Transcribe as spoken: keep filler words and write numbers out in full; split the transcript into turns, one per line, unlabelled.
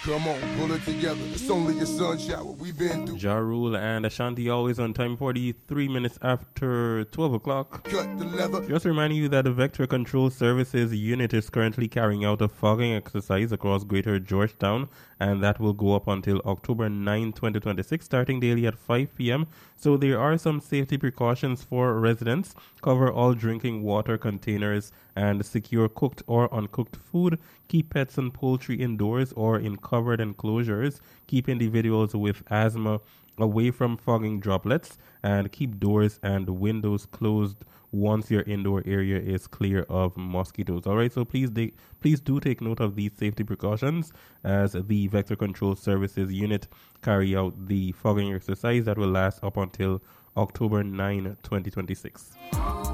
Come on, pull it together. It's only a sun shower. We've been through.
Ja Rule and Ashanti always on time, forty-three minutes after twelve o'clock.
Cut the leather.
Just reminding you that the Vector Control Services unit is currently carrying out a fogging exercise across Greater Georgetown, and that will go up until October ninth, twenty twenty-six, starting daily at five p.m. So there are some safety precautions for residents. Cover all drinking water containers and secure cooked or uncooked food. Keep pets and poultry indoors or in covered enclosures. Keep individuals with asthma away from fogging droplets, and keep doors and windows closed once your indoor area is clear of mosquitoes. All right, so please de- please do take note of these safety precautions as the Vector Control Services unit carry out the fogging exercise that will last up until October ninth, twenty twenty-six.